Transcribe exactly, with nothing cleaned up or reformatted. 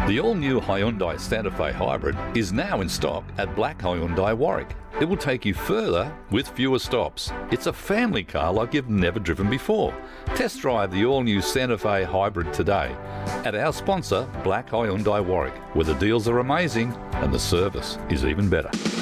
The all-new Hyundai Santa Fe Hybrid is now in stock at Black Hyundai Warwick. It will take you further with fewer stops. It's a family car like you've never driven before. Test drive the all-new Santa Fe Hybrid today at our sponsor, Black Hyundai Warwick, where the deals are amazing and the service is even better.